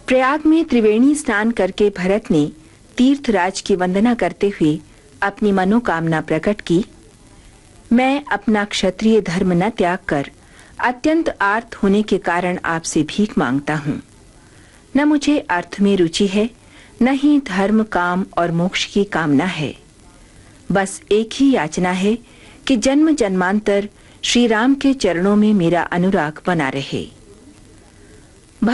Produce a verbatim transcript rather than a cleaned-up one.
प्रयाग में त्रिवेणी स्नान करके भरत ने तीर्थराज की वंदना करते हुए अपनी मनोकामना प्रकट की। मैं अपना क्षत्रिय धर्म न त्याग कर अत्यंत आर्त होने के कारण आपसे भीख मांगता हूँ। न मुझे अर्थ में रुचि है, न ही धर्म, काम और मोक्ष की कामना है। बस एक ही याचना है कि जन्म जन्मांतर श्री राम के चरणों में मेरा अनुराग बना रहे।